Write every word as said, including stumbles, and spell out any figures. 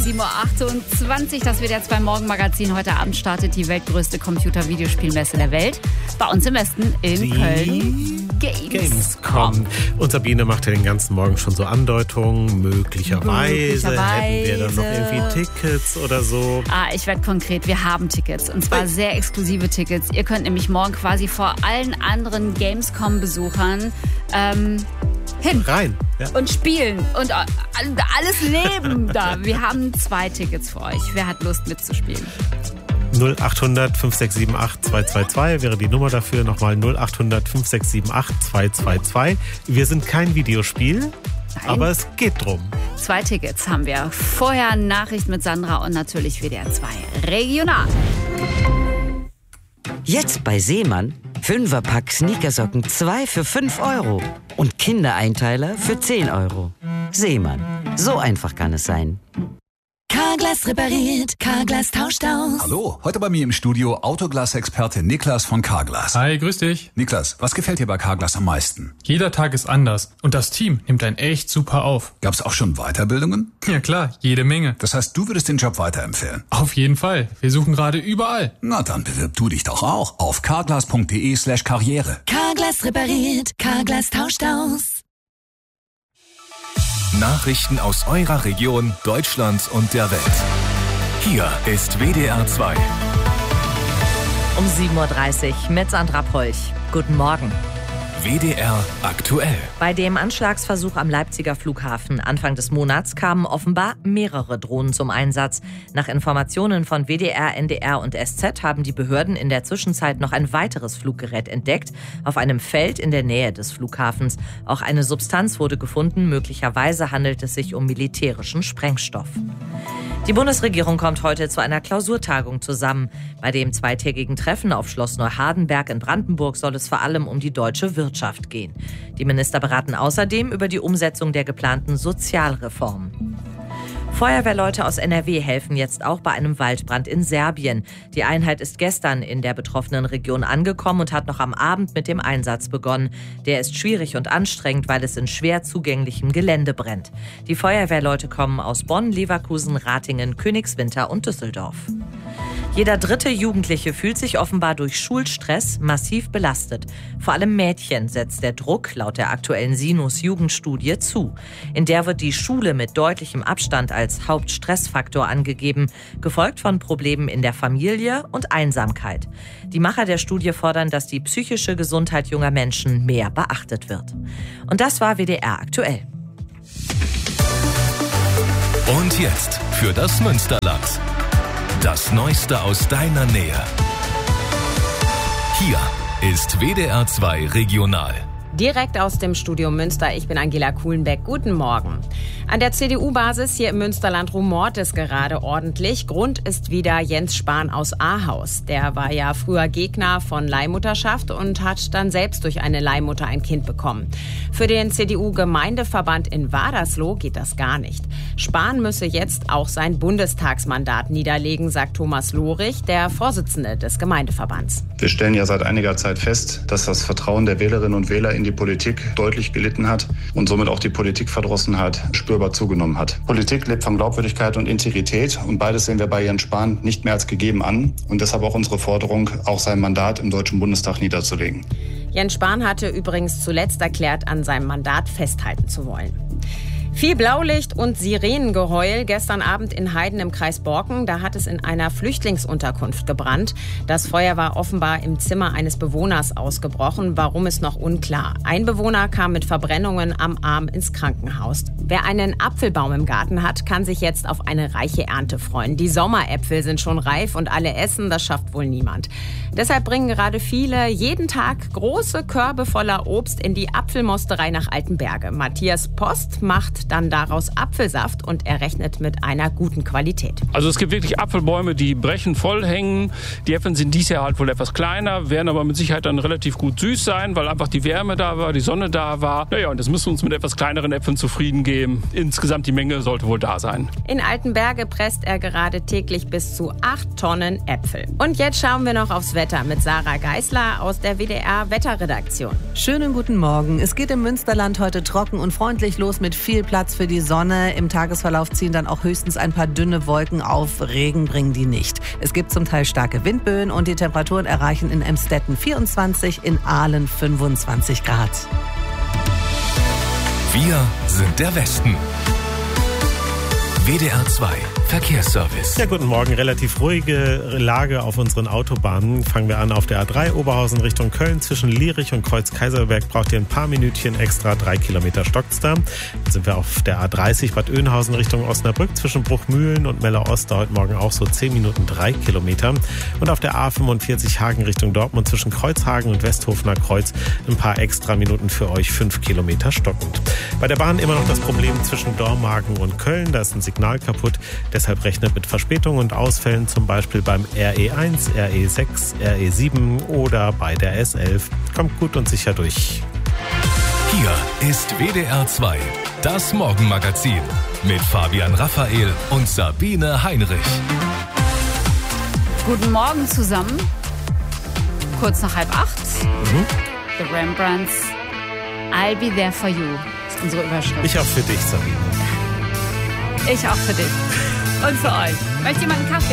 sieben Uhr achtundzwanzig. Das W D R zwei Morgenmagazin. Heute Abend startet die weltgrößte Computer-Videospielmesse der Welt. Bei uns im Westen in die Köln. Games. Gamescom. Und Sabine macht ja den ganzen Morgen schon so Andeutungen. Möglicherweise, Möglicherweise hätten wir dann noch irgendwie Tickets oder so. Ah, ich werde konkret. Wir haben Tickets. Und zwar sehr exklusive Tickets. Ihr könnt nämlich morgen quasi vor allen anderen Gamescom-Besuchern ähm, hin. Rein. Ja. Und spielen und alles leben da. Wir haben zwei Tickets für euch. Wer hat Lust mitzuspielen? null acht hundert fünf sechs sieben acht zwei zwei zwei wäre die Nummer dafür. Nochmal null acht hundert fünf sechs sieben acht zwei zwei zwei. Wir sind kein Videospiel, Nein. aber es geht drum. Zwei Tickets haben wir. Vorher Nachricht mit Sandra und natürlich W D R zwei Regional. Jetzt bei Seemann Fünferpack Sneakersocken zwei für fünf Euro und Kindereinteiler für zehn Euro. Seemann, so einfach kann es sein. Carglass repariert, Carglass tauscht aus. Hallo, heute bei mir im Studio Autoglas-Experte Niklas von Carglass. Hi, grüß dich. Niklas, was gefällt dir bei Carglass am meisten? Jeder Tag ist anders und das Team nimmt einen echt super auf. Gab's auch schon Weiterbildungen? Ja klar, jede Menge. Das heißt, du würdest den Job weiterempfehlen? Auf jeden Fall. Wir suchen gerade überall. Na, dann bewirb du dich doch auch auf carglass.de slash karriere. Carglass repariert, Carglass tauscht aus. Nachrichten aus eurer Region, Deutschland und der Welt. Hier ist W D R zwei. Um sieben Uhr dreißig mit Sandra Polch. Guten Morgen. W D R aktuell. Bei dem Anschlagsversuch am Leipziger Flughafen Anfang des Monats kamen offenbar mehrere Drohnen zum Einsatz. Nach Informationen von W D R, N D R und S Z haben die Behörden in der Zwischenzeit noch ein weiteres Fluggerät entdeckt, auf einem Feld in der Nähe des Flughafens. Auch eine Substanz wurde gefunden, möglicherweise handelt es sich um militärischen Sprengstoff. Die Bundesregierung kommt heute zu einer Klausurtagung zusammen. Bei dem zweitägigen Treffen auf Schloss Neuhardenberg in Brandenburg soll es vor allem um die deutsche Wirtschaft gehen. Die Minister beraten außerdem über die Umsetzung der geplanten Sozialreformen. Feuerwehrleute aus N R W helfen jetzt auch bei einem Waldbrand in Serbien. Die Einheit ist gestern in der betroffenen Region angekommen und hat noch am Abend mit dem Einsatz begonnen. Der ist schwierig und anstrengend, weil es in schwer zugänglichem Gelände brennt. Die Feuerwehrleute kommen aus Bonn, Leverkusen, Ratingen, Königswinter und Düsseldorf. Jeder dritte Jugendliche fühlt sich offenbar durch Schulstress massiv belastet. Vor allem Mädchen setzt der Druck laut der aktuellen Sinus-Jugendstudie zu. In der wird die Schule mit deutlichem Abstand als Hauptstressfaktor angegeben, gefolgt von Problemen in der Familie und Einsamkeit. Die Macher der Studie fordern, dass die psychische Gesundheit junger Menschen mehr beachtet wird. Und das war W D R aktuell. Und jetzt für das Münsterland. Das Neueste aus deiner Nähe. Hier ist W D R zwei Regional. Direkt aus dem Studio Münster, ich bin Angela Kuhlenbeck. Guten Morgen. An der C D U-Basis hier im Münsterland rumort es gerade ordentlich. Grund ist wieder Jens Spahn aus Ahaus. Der war ja früher Gegner von Leihmutterschaft und hat dann selbst durch eine Leihmutter ein Kind bekommen. Für den C D U-Gemeindeverband in Wadersloh geht das gar nicht. Spahn müsse jetzt auch sein Bundestagsmandat niederlegen, sagt Thomas Lohrig, der Vorsitzende des Gemeindeverbands. Wir stellen ja seit einiger Zeit fest, dass das Vertrauen der Wählerinnen und Wähler in die Politik deutlich gelitten hat und somit auch die Politikverdrossenheit spürbar zugenommen hat. Politik lebt von Glaubwürdigkeit und Integrität und beides sehen wir bei Jens Spahn nicht mehr als gegeben an und deshalb auch unsere Forderung, auch sein Mandat im Deutschen Bundestag niederzulegen. Jens Spahn hatte übrigens zuletzt erklärt, an seinem Mandat festhalten zu wollen. Viel Blaulicht und Sirenengeheul gestern Abend in Heiden im Kreis Borken. Da hat es in einer Flüchtlingsunterkunft gebrannt. Das Feuer war offenbar im Zimmer eines Bewohners ausgebrochen. Warum ist noch unklar. Ein Bewohner kam mit Verbrennungen am Arm ins Krankenhaus. Wer einen Apfelbaum im Garten hat, kann sich jetzt auf eine reiche Ernte freuen. Die Sommeräpfel sind schon reif und alle essen, das schafft wohl niemand. Deshalb bringen gerade viele jeden Tag große Körbe voller Obst in die Apfelmosterei nach Altenberge. Matthias Post macht dann daraus Apfelsaft und er rechnet mit einer guten Qualität. Also es gibt wirklich Apfelbäume, die brechen voll hängen. Die Äpfel sind dieses Jahr halt wohl etwas kleiner, werden aber mit Sicherheit dann relativ gut süß sein, weil einfach die Wärme da war, die Sonne da war. Naja, und das müssen wir uns mit etwas kleineren Äpfeln zufrieden geben. Insgesamt die Menge sollte wohl da sein. In Altenberge presst er gerade täglich bis zu acht Tonnen Äpfel. Und jetzt schauen wir noch aufs Wetter mit Sarah Geisler aus der W D R Wetterredaktion. Schönen guten Morgen. Es geht im Münsterland heute trocken und freundlich los mit viel Platz Platz für die Sonne. Im Tagesverlauf ziehen dann auch höchstens ein paar dünne Wolken auf. Regen bringen die nicht. Es gibt zum Teil starke Windböen und die Temperaturen erreichen in Emstetten vierundzwanzig, in Aalen fünfundzwanzig Grad. Wir sind der Westen. W D R zwei Verkehrsservice. Ja, guten Morgen. Relativ ruhige Lage auf unseren Autobahnen. Fangen wir an auf der A drei Oberhausen Richtung Köln. Zwischen Lierich und Kreuz-Kaiserberg braucht ihr ein paar Minütchen extra. Drei Kilometer stockt's da. Dann sind wir auf der A dreißig Bad Oeynhausen Richtung Osnabrück. Zwischen Bruchmühlen und Melle-Ost heute Morgen auch so zehn Minuten, drei Kilometer. Und auf der A fünfundvierzig Hagen Richtung Dortmund zwischen Kreuzhagen und Westhofener Kreuz ein paar extra Minuten für euch. Fünf Kilometer stockend. Bei der Bahn immer noch das Problem zwischen Dormagen und Köln. Da ist ein Signal kaputt. Deshalb rechnet mit Verspätungen und Ausfällen, zum Beispiel beim R E eins, R E sechs, R E sieben oder bei der S elf. Kommt gut und sicher durch. Hier ist W D R zwei, das Morgenmagazin mit Fabian Raphael und Sabine Heinrich. Guten Morgen zusammen. Kurz nach halb acht. Mhm. The Rembrandts. I'll be there for you. Das ist unsere Überschrift. Ich auch für dich, Sabine. Ich auch für dich. Und für euch. Möchte jemand einen Kaffee?